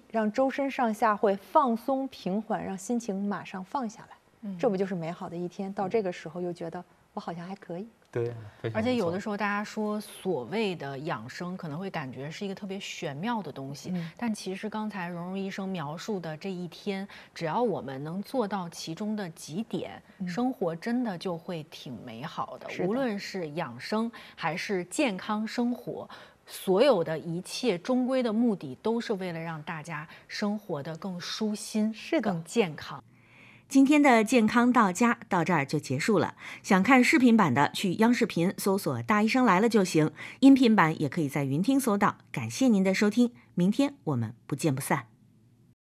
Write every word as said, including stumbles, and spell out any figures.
让周身上下会放松平缓，让心情马上放下来。 嗯， 这不就是美好的一天？到这个时候又觉得我好像还可以。 对， 而且有的时候大家说所谓的养生，可能会感觉是一个特别玄妙的东西， 嗯、 但其实刚才蓉蓉医生描述的这一天，只要我们能做到其中的几点，嗯、生活真的就会挺美好的。 的无论是养生还是健康生活，所有的一切终归的目的都是为了让大家生活得更舒心， 是更健康。 今天的健康到家到这儿就结束了。想看视频版的，去央视频搜索"大医生来了"就行。音频版也可以在云听搜到。感谢您的收听，明天我们不见不散。